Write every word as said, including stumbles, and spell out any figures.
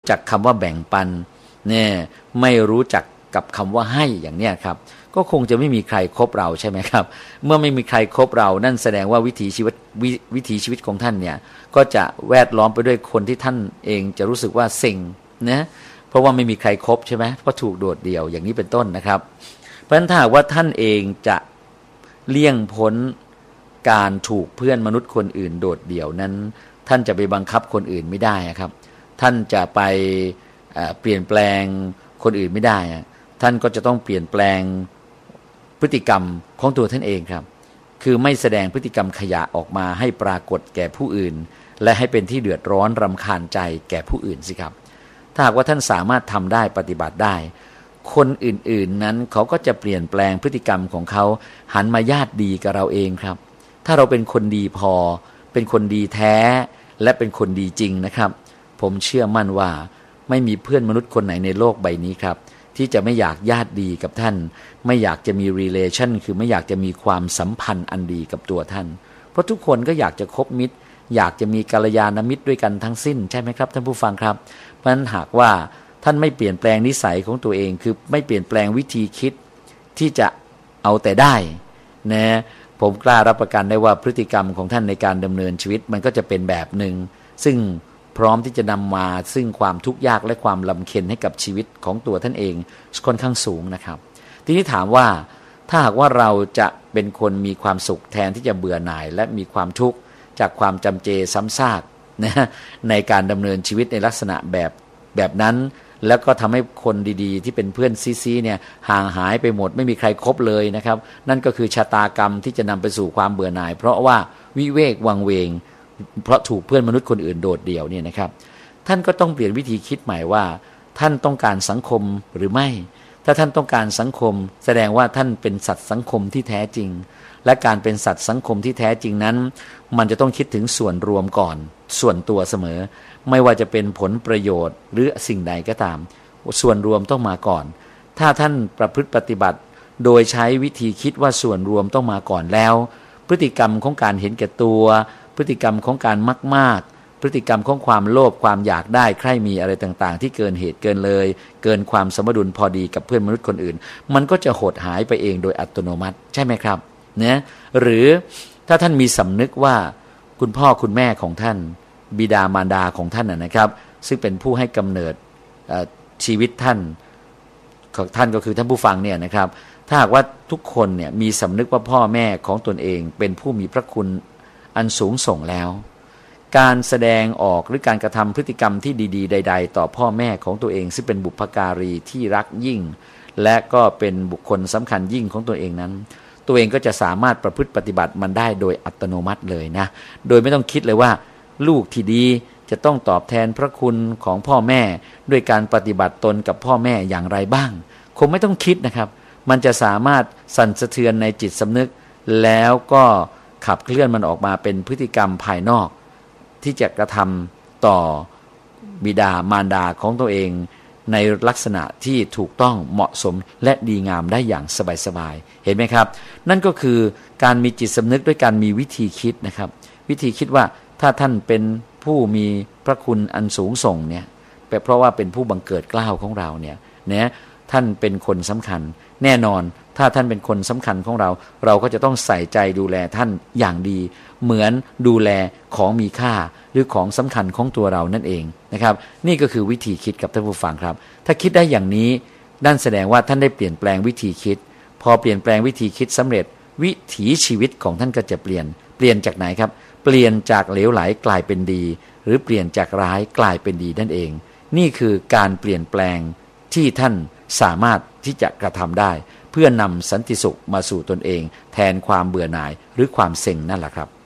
จักคำว่าแบ่งปันเนี่ยไม่รู้จักกับคำว่าให้อย่างเนี้ยครับก็คงจะไม่มีใครคบเราใช่ไหมครับเมื่อไม่มีใครคบเรานั่นแสดงว่าวิถีชีวิต ว, วิถีชีวิตของท่านเนี่ยก็จะแวดล้อมไปด้วยคนที่ท่านเองจะรู้สึกว่าเซ็งนะเพราะว่าไม่มีใครคบใช่ไหมเพราะถูกโดดเดี่ยวอย่างนี้เป็นต้นนะครับเพราะฉะนั้นถ้าว่าท่านเองจะเลี่ยงพ้นการถูกเพื่อนมนุษย์คนอื่นโดดเดี่ยวนั้นท่านจะไปบังคับคนอื่นไม่ได้ครับท่านจะไปเปลี่ยนแปลงคนอื่นไม่ได้ท่านก็จะต้องเปลี่ยนแปลงพฤติกรรมของตัวท่านเองครับคือไม่แสดงพฤติกรรมขยะออกมาให้ปรากฏแก่ผู้อื่นและให้เป็นที่เดือดร้อนรำคาญใจแก่ผู้อื่นสิครับถ้าหากว่าท่านสามารถทำได้ปฏิบัติได้คนอื่นๆนั้นเขาก็จะเปลี่ยนแปลงพฤติกรรมของเขาหันมาญาติดีกับเราเองครับถ้าเราเป็นคนดีพอเป็นคนดีแท้และเป็นคนดีจริงนะครับผมเชื่อมั่นว่าไม่มีเพื่อนมนุษย์คนไหนในโลกใบนี้ครับที่จะไม่อยากญาติดีกับท่านไม่อยากจะมี relation คือไม่อยากจะมีความสัมพันธ์อันดีกับตัวท่านเพราะทุกคนก็อยากจะคบมิตรอยากจะมีกัลยาณมิตรด้วยกันทั้งสิ้นใช่ไหมครับท่านผู้ฟังครับเพราะฉะนั้นหากว่าท่านไม่เปลี่ยนแปลงนิสัยของตัวเองคือไม่เปลี่ยนแปลงวิธีคิดที่จะเอาแต่ได้นะผมกล้ารับประกันได้ว่าพฤติกรรมของท่านในการดำเนินชีวิตมันก็จะเป็นแบบหนึ่งซึ่งพร้อมที่จะนำมาซึ่งความทุกข์ยากและความลำเค็ญให้กับชีวิตของตัวท่านเองค่อนข้างสูงนะครับทีนี้ถามว่าถ้าหากว่าเราจะเป็นคนมีความสุขแทนที่จะเบื่อหน่ายและมีความทุกข์จากความจำเจซ้ำซากนะในการดำเนินชีวิตในลักษณะแบบแบบนั้นแล้วก็ทำให้คนดีๆที่เป็นเพื่อนซีๆเนี่ยห่างหายไปหมดไม่มีใครคบเลยนะครับนั่นก็คือชะตากรรมที่จะนำไปสู่ความเบื่อหน่ายเพราะว่าวิเวกวังเวงเพราะถูกเพื่อนมนุษย์คนอื่นโดดเดี่ยวเนี่ยนะครับท่านก็ต้องเปลี่ยนวิธีคิดใหม่ว่าท่านต้องการสังคมหรือไม่ถ้าท่านต้องการสังคมแสดงว่าท่านเป็นสัตว์สังคมที่แท้จริงและการเป็นสัตว์สังคมที่แท้จริงนั้นมันจะต้องคิดถึงส่วนรวมก่อนส่วนตัวเสมอไม่ว่าจะเป็นผลประโยชน์หรือสิ่งใดก็ตามส่วนรวมต้องมาก่อนถ้าท่านประพฤติปฏิบัติโดยใช้วิธีคิดว่าส่วนรวมต้องมาก่อนแล้วพฤติกรรมของการเห็นแก่ตัวพฤติกรรมของการมากๆพฤติกรรมของความโลภความอยากได้ใคร่มีอะไรต่างๆที่เกินเหตุเกินเลยเกินความสมดุลพอดีกับเพื่อนมนุษย์คนอื่นมันก็จะหดหายไปเองโดยอัตโนมัติใช่ไหมครับนะหรือถ้าท่านมีสำนึกว่าคุณพ่อคุณแม่ของท่านบิดามารดาของท่านนะครับซึ่งเป็นผู้ให้กำเนิดชีวิตท่านของท่านก็คือท่านผู้ฟังเนี่ยนะครับถ้าหากว่าทุกคนเนี่ยมีสำนึกว่าพ่อแม่ของตนเองเป็นผู้มีพระคุณอันสูงส่งแล้วการแสดงออกหรือการกระทำพฤติกรรมที่ดีๆใดๆต่อพ่อแม่ของตัวเองซึ่งเป็นบุพการีที่รักยิ่งและก็เป็นบุคคลสำคัญยิ่งของตัวเองนั้นตัวเองก็จะสามารถประพฤติปฏิบัติมันได้โดยอัตโนมัติเลยนะโดยไม่ต้องคิดเลยว่าลูกที่ดีจะต้องตอบแทนพระคุณของพ่อแม่ด้วยการปฏิบัติตนกับพ่อแม่อย่างไรบ้างคงไม่ต้องคิดนะครับมันจะสามารถสั่นสะเทือนในจิตสำนึกแล้วก็ขับเคลื่อนมันออกมาเป็นพฤติกรรมภายนอกที่จะกระทำต่อบิดามารดาของตัวเองในลักษณะที่ถูกต้องเหมาะสมและดีงามได้อย่างสบายๆเห็นไหมครับนั่นก็คือการมีจิตสำนึกด้วยการมีวิธีคิดนะครับวิธีคิดว่าถ้าท่านเป็นผู้มีพระคุณอันสูงส่งเนี่ยเพราะว่าเป็นผู้บังเกิดเกล้าของเราเนี่ยนะท่านเป็นคนสำคัญแน่นอนถ้าท่านเป็นคนสำคัญของเราเราก็จะต้องใส่ใจดูแลท่านอย่างดีเหมือนดูแลของมีค่าหรือของสำคัญของตัวเรานั่นเองนะครับนี่ก็คือวิธีคิดกับท่านผู้ฟังครับถ้าคิดได้อย่างนี้นั่นแสดงว่าท่านได้เปลี่ยนแปลงวิธีคิดพอเปลี่ยนแปลงวิธีคิดสำเร็จวิถีชีวิตของท่านก็จะเปลี่ยนเปลี่ยนจากไหนครับเปลี่ยนจากเหลวไหลกลายเป็นดีหรือเปลี่ยนจากร้ายกลายเป็นดีนั่นเองนี่คือการเปลี่ยนแปลงที่ท่านสามารถที่จะกระทำได้เพื่อนำสันติสุขมาสู่ตนเองแทนความเบื่อหน่ายหรือความเซ็งนั่นแหละครับ